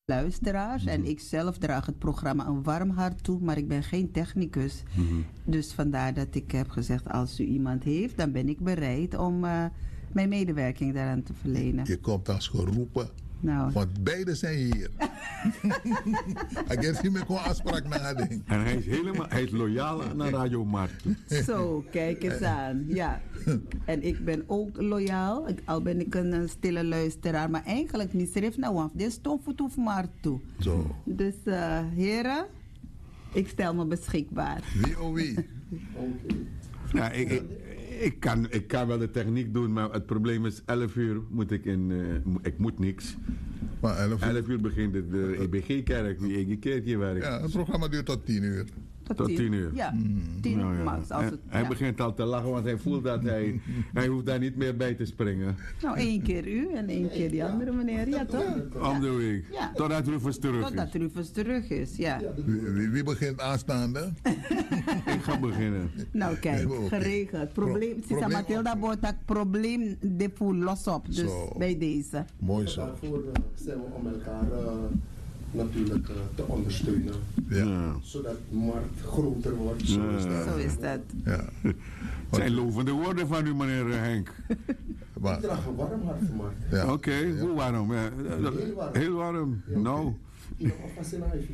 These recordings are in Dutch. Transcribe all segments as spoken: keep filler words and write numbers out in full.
luisteraars. Mm-hmm. En ik zelf draag het programma een warm hart toe, maar ik ben geen technicus. Mm-hmm. Dus vandaar dat ik heb gezegd, als u iemand heeft, dan ben ik bereid om uh, mijn medewerking daaraan te verlenen. Je komt als geroepen. Nou. Want beide zijn hier. Ik heb niet meer gewoon afspraak nadenken. En hij is helemaal, hij is loyaal naar Radio Mart. Zo, kijk eens aan. Ja. En ik ben ook loyaal. Al ben ik een, een stille luisteraar. Maar eigenlijk misrif nou af. Dit stond voor toe Mart toe. Zo. Dus uh, heren, ik stel me beschikbaar. Wie oh wie? Okay. Ja, ik, ik, ik, kan, ik kan wel de techniek doen, maar het probleem is elf uur moet ik in, uh, ik moet niks. Maar elf uur, elf uur begint de, de E B G-kerk, die E G kerkje werkt. Ja, het programma duurt tot tien uur. Tot, tot tien uur? Ja, tien nou, ja. max. Als het, hij ja. begint al te lachen, want hij voelt dat hij, hij hoeft daar niet meer bij te springen. Nou, één keer u en één keer die andere meneer, ja toch? Om de week. Ja. Totdat Rufus terug is. Totdat Rufus terug is, ja. Wie, wie, wie begint aanstaande? Ik ga beginnen. Nou kijk, okay. geregeld. Probleem, Pro- Sisa Matilda Botak, probleem de voel los op. Dus zo. Bij deze. Mooi zo. Daarvoor uh, zijn we om elkaar uh, natuurlijk uh, te ondersteunen. Ja. Ja. Zodat de markt groter wordt. Zo Ja. is dat. Zo is dat. Ja. Het zijn lovende woorden van u, meneer Henk. Maar, Ik draag een warm hart voor markt. ja. Oké, okay, ja. Hoe warm? Ja. Heel warm. Heel warm. Ja, nou. Iemand alvast in haar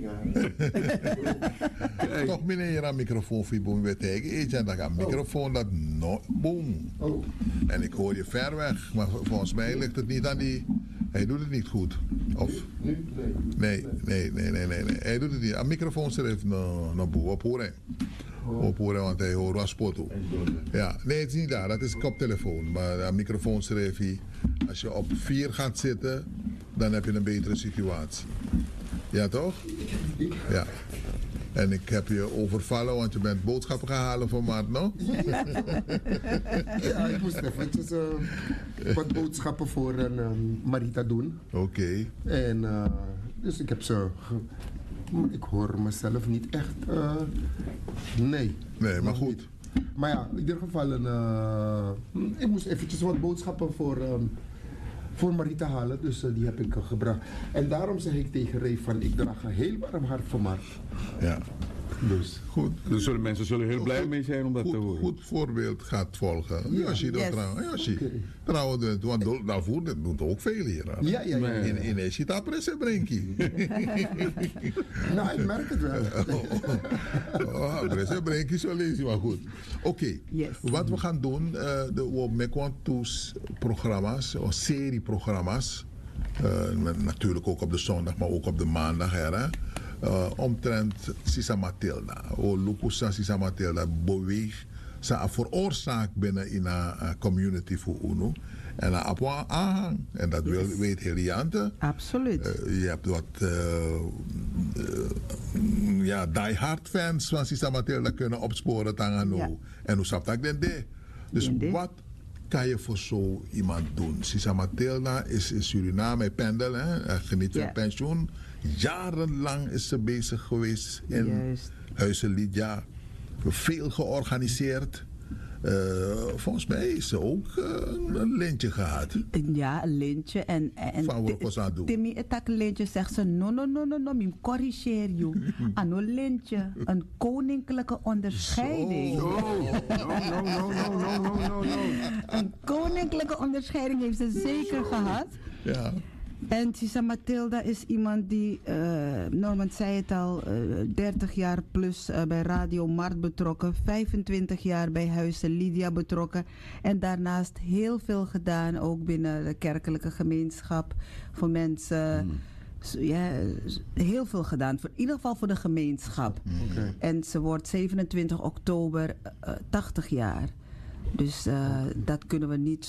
vinger. Toch meneer aan microfoon fiboom weer tegen. Eet je dan een microfoon dat no boom. Oh. En ik hoor je ver weg, maar volgens mij ligt het niet aan die. Hij doet het niet goed. Of? Nu? Nee, Nee. nee, nee, nee, nee, nee. Hij doet het niet. Een microfoon schrijft naar boe op horen. Op horen, want hij hoort was poto. Ja, nee, het is niet daar. Dat is koptelefoon. Maar een microfoon schrijft hij. Als je op vier gaat zitten, dan heb je een betere situatie. Ja, toch? Ja. En ik heb je overvallen, want je bent boodschappen gaan halen voor Maart, no? Ja, ik moest eventjes uh, wat boodschappen voor een, um, Marita doen. Oké. Okay. En uh, dus ik heb ze... Ik hoor mezelf niet echt... Uh, nee. Nee, maar goed. Niet. Maar ja, in ieder geval... Een, uh, ik moest eventjes wat boodschappen voor... Um, voor Marita halen, dus uh, die heb ik uh, gebracht. En daarom zeg ik tegen Ray van, ik draag een heel warm hart voor Mart. Ja. Dus. Goed. Dus zullen mensen zullen heel blij goed, mee zijn om dat goed, te horen. Goed voorbeeld gaat volgen. Ja. Yoshi, dat Yes. trouwens. Yoshi. Okay. Trouwens, want daarvoor dat doet ook veel hier. Hè? Ja, ja, ja. Nee. In, in een shit pressen brengie. Nou, ik merk het wel. Oh, pressen brengie, zo lees je maar goed. Oké, okay. Yes. Wat we gaan doen, uh, de, we maken dus programma's, of serieprogramma's. Uh, met, natuurlijk ook op de zondag, maar ook op de maandag. Hè, uh, omtrent Sisa Matilda. O Lukusa Sisa Matilda beweegt. Ze veroorzaakt binnen in een uh, community voor UNO. En dat op aanhang. En dat yes. wil, weet Heliante. Absoluut. Uh, je hebt wat uh, uh, ja, diehard fans van Sisa Matilda kunnen opsporen. Ja. En hoe snap ik dat? Dus Dende. wat kan je voor zo iemand doen? Sisa Matilda is in Suriname, hij pendel, hè? Hij geniet van yeah. pensioen. Jarenlang is ze bezig geweest in Juist. Huizen Lydia. Veel georganiseerd. Uh, volgens mij is ze ook uh, een lintje gehad. Ja, een lintje. En, en van wat was aan doen? Timmy, het lintje zegt ze, no, no, no, no, no, ik corrigeer je. Aan een lintje, een koninklijke onderscheiding. Zo. No, no, no, no, no, no, no, no. Een koninklijke onderscheiding heeft ze zeker gehad. Ja. En Sisa Matilda is iemand die, uh, Norman zei het al, uh, dertig jaar plus uh, bij Radio Mart betrokken, vijfentwintig jaar bij Huizen Lydia betrokken en daarnaast heel veel gedaan, ook binnen de kerkelijke gemeenschap, voor mensen. Mm. Ja, heel veel gedaan, voor, in ieder geval voor de gemeenschap. Okay. En ze wordt zevenentwintig oktober uh, tachtig jaar. Dus uh, dat kunnen we niet